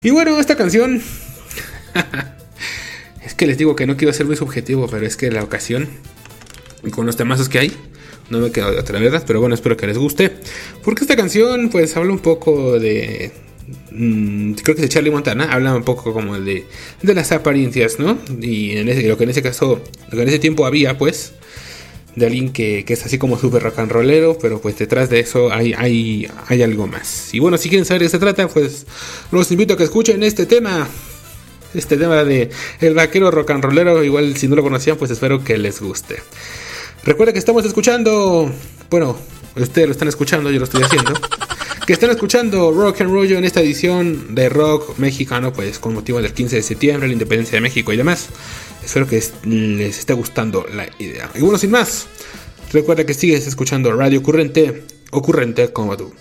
Y bueno, esta canción... Es que les digo que no quiero ser muy subjetivo, pero es que la ocasión, con los temazos que hay, no me queda de otra, verdad. Pero bueno, espero que les guste, porque esta canción pues habla un poco de... creo que es de Charlie Montana. Habla un poco como de las apariencias, ¿no? Y lo que en ese caso, lo que en ese tiempo había, pues, de alguien que es así como súper rock and rollero, pero pues detrás de eso hay algo más. Y bueno, si quieren saber de qué se trata, pues los invito a que escuchen este tema de El Vaquero Rock and Rollero. Igual si no lo conocían, pues espero que les guste. Recuerda que estamos escuchando, bueno, ustedes lo están escuchando, yo lo estoy haciendo, que están escuchando Rock and Roll en esta edición de rock mexicano, pues con motivo del 15 de septiembre, la independencia de México y demás. Espero que les esté gustando la idea. Y bueno, sin más, recuerda que sigues escuchando Radio Ocurrente como tú.